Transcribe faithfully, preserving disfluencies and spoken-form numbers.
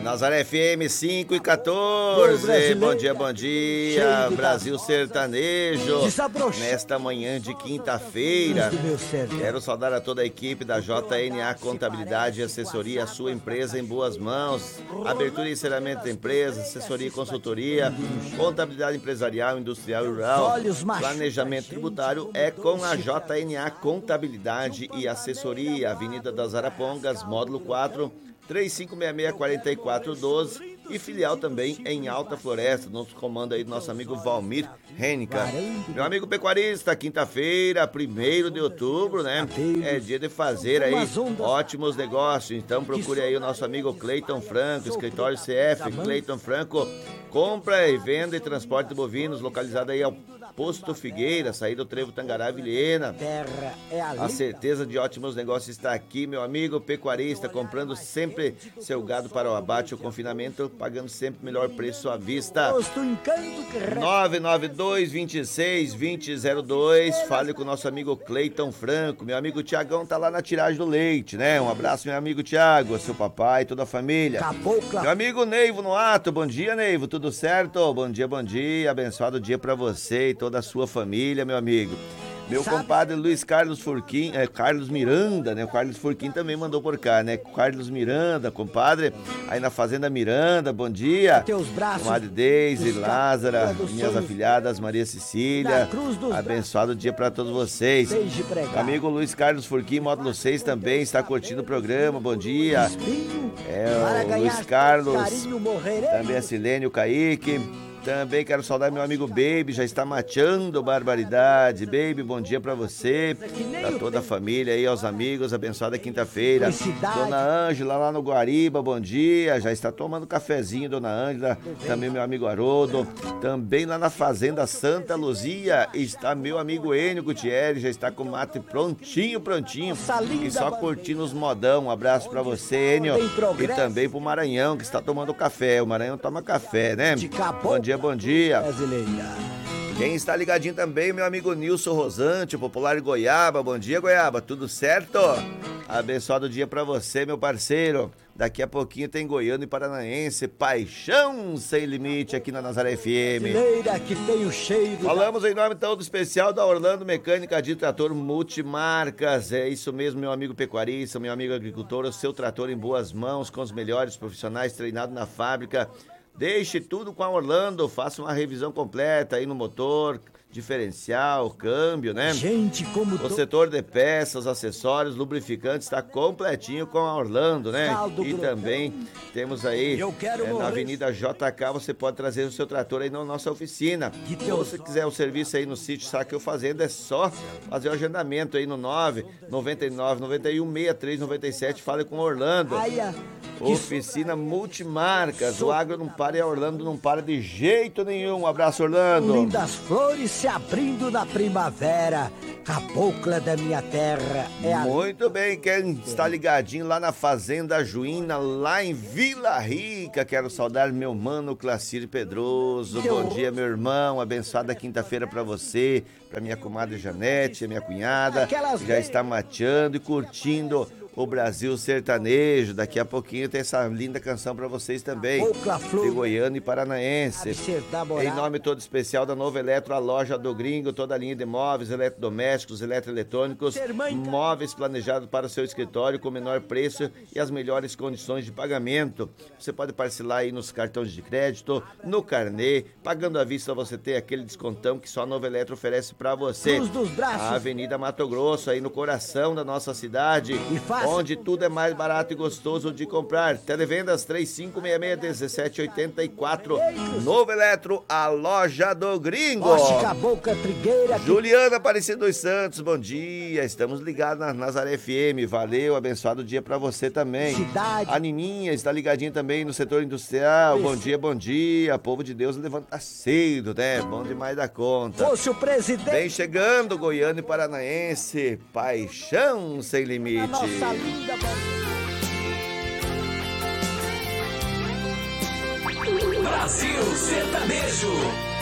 Nazaré F M cinco e quatorze. Bom dia, bom dia, Brasil Sertanejo. Nesta manhã de quinta-feira, quero saudar a toda a equipe da J N A Contabilidade e Assessoria, a sua empresa em boas mãos. Abertura e encerramento da empresa, assessoria e consultoria, contabilidade empresarial, industrial e rural, planejamento tributário é com a J N A Contabilidade e Assessoria, Avenida das Arapongas, módulo quatro, três cinco seis seis, quatro quatro um dois e filial também em Alta Floresta, no comando aí do nosso amigo Valmir Hennica. Meu amigo pecuarista, quinta-feira, primeiro de outubro, né? É dia de fazer aí ótimos negócios, então procure aí o nosso amigo Cleiton Franco, escritório C F, Cleiton Franco, compra e venda e transporte de bovinos, localizado aí ao Posto Figueira, saída do Trevo Tangará Vilhena. A certeza de ótimos negócios está aqui, meu amigo pecuarista, comprando sempre seu gado para o abate ou confinamento, pagando sempre melhor preço à vista. nove nove dois, dois seis, dois zero zero dois, fale com o nosso amigo Cleiton Franco. Meu amigo Tiagão tá lá na tiragem do leite, né? Um abraço, meu amigo Tiago, seu papai e toda a família. Meu amigo Neivo no ato, bom dia, Neivo, tudo certo? Bom dia, bom dia, abençoado dia pra você e toda a sua família, meu amigo. Meu compadre Luiz Carlos Furquim, é, Carlos Miranda, né? O Carlos Furquim também mandou por cá, né? Carlos Miranda, compadre, aí na Fazenda Miranda, bom dia. Teus braços. Comadre Deise, Lázara, minhas afilhadas, Maria Cecília, abençoado dia pra todos vocês. Amigo Luiz Carlos Furquim, módulo seis também, está curtindo o programa, bom dia. É o Luiz Carlos, também a Silene, o Kaique. Também quero saudar meu amigo Baby, já está mateando barbaridade. Baby, bom dia pra você, pra toda a família aí, aos amigos, abençoada quinta-feira. Dona Ângela lá no Guariba, bom dia, já está tomando cafezinho, Dona Ângela. Também meu amigo Haroldo. Também lá na Fazenda Santa Luzia está meu amigo Enio Gutierrez, já está com o mate prontinho, prontinho. E só curtindo os modão. Um abraço pra você, Enio. E também pro Maranhão, que está tomando café. O Maranhão toma café, né? Bom dia. Bom dia. Quem está ligadinho também, meu amigo Nilson Rosante, popular Goiaba. Bom dia, Goiaba. Tudo certo? Abençoado dia pra você, meu parceiro. Daqui a pouquinho tem Goiano e Paranaense, paixão sem limite aqui na Nazaré F M. Que tem o cheiro. Falamos da... em nome todo especial da Orlando Mecânica de Trator Multimarcas. É isso mesmo, meu amigo pecuarista, meu amigo agricultor, o seu trator em boas mãos, com os melhores profissionais treinados na fábrica. Deixe tudo com a Orlando, faça uma revisão completa aí no motor, diferencial, câmbio, né? Gente, como o setor de peças, acessórios, lubrificantes está completinho com a Orlando, né? Caldo e também temos aí é, na Avenida J K, você pode trazer o seu trator aí na nossa oficina. Ou se quiser o serviço aí no sítio Saqueu Fazenda, é só fazer o agendamento aí no nove nove nove, nove um, seis três nove sete, fale com a Orlando. Oficina Multimarcas, o agro não para e a Orlando não para de jeito nenhum. Um abraço, Orlando. Lindas flores se abrindo na primavera, cabocla da minha terra. É a... Muito bem, quem está ligadinho lá na Fazenda Juína, lá em Vila Rica, quero saudar meu mano Clacir Pedroso. Que Bom eu... dia, meu irmão, abençoada quinta-feira pra você, pra minha comadre Janete, minha cunhada, Aquelas que já está mateando e curtindo o Brasil Sertanejo. Daqui a pouquinho tem essa linda canção pra vocês também, de Goiano e Paranaense. Em nome todo especial da Nova Eletro, a loja do Gringo, toda a linha de móveis, eletrodomésticos, eletroeletrônicos, móveis planejados para o seu escritório com menor preço e as melhores condições de pagamento. Você pode parcelar aí nos cartões de crédito, no carnê, pagando à vista você tem aquele descontão que só a Nova Eletro oferece pra você. A Avenida Mato Grosso, aí no coração da nossa cidade, onde tudo é mais barato e gostoso de comprar. Televendas três cinco seis seis, um sete oito quatro. Novo Eletro, a loja do Gringo. Juliana Aparecido dos Santos, bom dia. Estamos ligados na Nazaré F M. Valeu, abençoado dia pra você também. Cidade. A Nininha está ligadinha também no setor industrial. Bom dia, bom dia. Povo de Deus levanta cedo, né? Bom demais da conta. Fosse o presidente. Vem chegando, Goiano e Paranaense. Paixão sem limite. Linda, Brasil Sertanejo.